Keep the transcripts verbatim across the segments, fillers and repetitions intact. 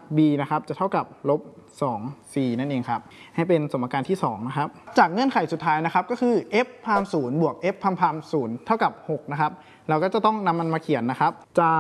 b นะครับจะเท่ากับลบ สอง c นั่นเองครับให้เป็นสมการที่สองนะครับจากเงื่อนไขสุดท้ายนะครับก็คือ f พามศูนย์บวก f พามพามศูนย์เท่ากับหกนะครับเราก็จะต้องนำมันมาเขียนนะครับจาก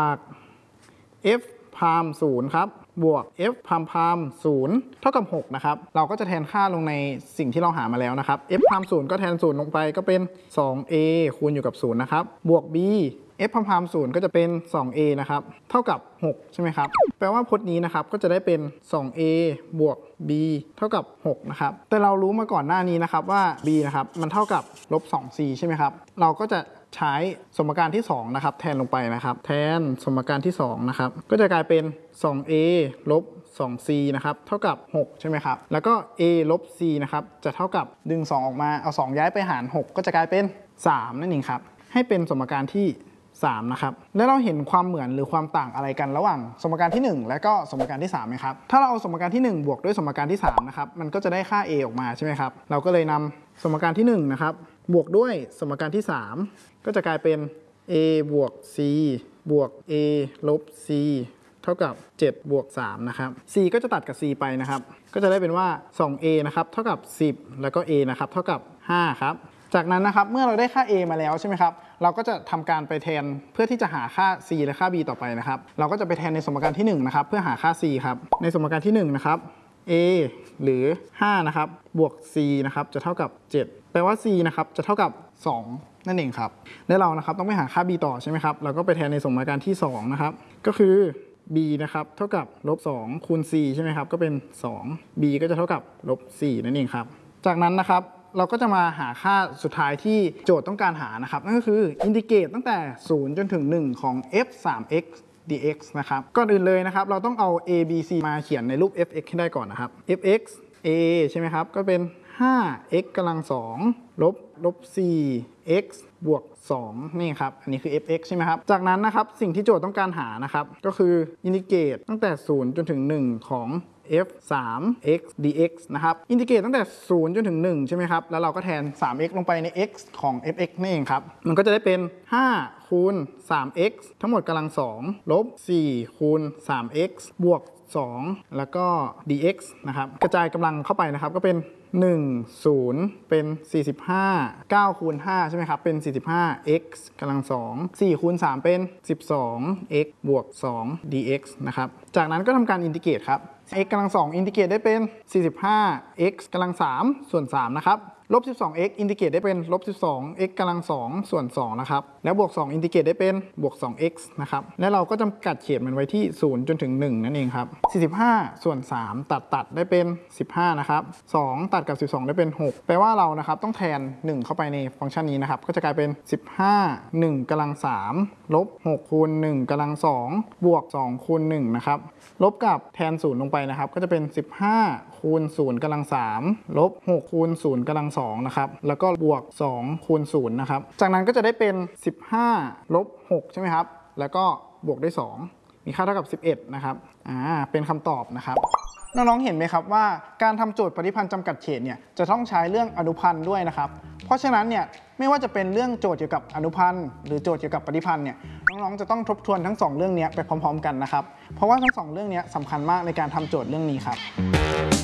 f พามศูนย์ครับบวก f พามพามศูนย์เท่ากับหกนะครับเราก็จะแทนค่าลงในสิ่งที่เราหามาแล้วนะครับ f พามศูนย์ก็แทนศูนย์ลงไปก็เป็น สอง a คูณอยู่กับศูนย์นะครับบวก b f พามพามศูนย์ก็จะเป็น สอง a นะครับเท่ากับหกใช่ไหมครับแปลว่าพจน์นี้นะครับก็จะได้เป็น สอง a บวก b เท่ากับหกนะครับแต่เรารู้มาก่อนหน้านี้นะครับว่า b นะครับมันเท่ากับลบ สอง c ใช่ไหมครับเราก็จะใช้สมการที่สองนะครับแทนลงไปนะครับแทนสมการที่สองนะครับก็จะกลายเป็น สอง a ลบ สอง c นะครับเท่ากับหกใช่ไหมครับแล้วก็ a ลบ c นะครับจะเท่ากับดึงสองออกมาเอาสองย้ายไปหารหกก็จะกลายเป็นสามนั่นเองครับให้เป็นสมการที่สามนะครับแล้วเราเห็นความเหมือนหรือความต่างอะไรกันระหว่างสมการที่หนึ่งและก็สมการที่สามไหมครับถ้าเราเอาสมการที่หนึ่งบวกด้วยสมการที่สามนะครับมันก็จะได้ค่า a ออกมาใช่ไหมครับเราก็เลยนำสมการที่หนึ่งนะครับบวกด้วยสมการที่สามก็จะกลายเป็น a บวก c บวก a ลบ c เท่ากับเจ็ดบวกสามนะครับ c ก็จะตัดกับ c ไปนะครับก็จะได้เป็นว่า สอง a นะครับเท่ากับสิบแล้วก็ a นะครับเท่ากับห้าครับจากนั้นนะครับเมื่อเราได้ค่า a มาแล้วใช่ไหมครับเราก็จะทำการไปแทนเพื่อที่จะหาค่า c และค่า b ต่อไปนะครับเราก็จะไปแทนในสมการที่หนึ่งนะครับเพื่อหาค่า c ครับในสมการที่หนึ่งนะครับ a หรือห้านะครับบวก c นะครับจะเท่ากับเจ็ดแปลว่า c นะครับจะเท่ากับสองนั่นเองครับและเรานะครับต้องไปหาค่า b ต่อใช่ไหมครับเราก็ไปแทนในสมการที่สองนะครับก็คือ b นะครับเท่ากับลบสองคูณ c ใช่ไหมครับก็เป็นสอง b ก็จะเท่ากับลบสี่นั่นเองครับจากนั้นนะครับเราก็จะมาหาค่าสุดท้ายที่โจทย์ต้องการหานะครับนั่นก็คืออินทิเกรตตั้งแต่ศูนย์จนถึงหนึ่งของ f สาม x dx นะครับก่อนอื่นเลยนะครับเราต้องเอา a b c มาเขียนในรูป f(x) ให้ได้ก่อนนะครับ f(x) a ใช่ไหมครับก็เป็น ห้า x กำลังสองลบลบสี่ x บวกสองนี่ครับอันนี้คือ f(x) ใช่ไหมครับจากนั้นนะครับสิ่งที่โจทย์ต้องการหานะครับก็คืออินทิเกรตตั้งแต่ศูนย์จนถึงหนึ่งของ f สาม x dx นะครับอินทิเกรตตั้งแต่ศูนย์จนถึงหนึ่งใช่ไหมครับแล้วเราก็แทน สาม x ลงไปใน x ของ f(x) นี่เองครับมันก็จะได้เป็นห้าคูณ สาม x ทั้งหมดกำลังสองลบสี่คูณ สาม x บวกสองแล้วก็ dx นะครับกระจายกำลังเข้าไปนะครับก็เป็นหนึ่ง ศูนย์เป็นสี่สิบห้า เก้าคูณห้าใช่ไหมครับเป็นสี่สิบห้า x กำลังสองสี่คูณสามเป็นสิบสอง x บวกสอง dx นะครับจากนั้นก็ทำการอินทิเกรตครับ x กำลังสองอินทิเกรตได้เป็นสี่สิบห้า x กำลังสามส่วนสามนะครับลบ สิบสอง x อินทิเกรตได้เป็นลบ สิบสอง x กำลังสองส่วนสองนะครับแล้วบวกสองอินทิเกรตได้เป็นบวก สอง x นะครับและเราก็จำกัดเขตมันไว้ที่ศูนย์จนถึงหนึ่งนั่นเองครับสี่สิบห้าส่วนสามตัดตัดได้เป็นสิบห้านะครับสองตัดกับสิบสองได้เป็นหกแปลว่าเรานะครับต้องแทนหนึ่งเข้าไปในฟังก์ชันนี้นะครับก็จะกลายเป็นสิบห้า หนึ่งกำลังสามลบหกคูณหนึ่งกำลังสองบวกสองคูณหนึ่งนะครับลบกับแทนศูนย์ลงไปนะครับก็จะเป็นสิบห้าคูณศูนย์กำลังสามลบหกคูณศูนย์กำลังสองนะครับแล้วก็บวกสองคูณศูนย์นะครับจากนั้นก็จะได้เป็นสิบห้าลบหกใช่ไหมครับแล้วก็บวกด้วยสองมีค่าเท่ากับสิบเอ็ดนะครับอ่าเป็นคำตอบนะครับน้องๆเห็นไหมครับว่าการทำโจทย์ปฏิพันธ์จำกัดเขตเนี่ยจะต้องใช้เรื่องอนุพันธ์ด้วยนะครับเพราะฉะนั้นเนี่ยไม่ว่าจะเป็นเรื่องโจทย์เกี่ยวกับอนุพันธ์หรือโจทย์เกี่ยวกับปฏิพันธ์เนี่ยน้องๆจะต้องทบทวนทั้งสองเรื่องนี้ไปพร้อมๆกันนะครับเพราะว่าทั้งสองเรื่องนี้สำคัญมากในการทำโจทย์เรื่องนี้ครับ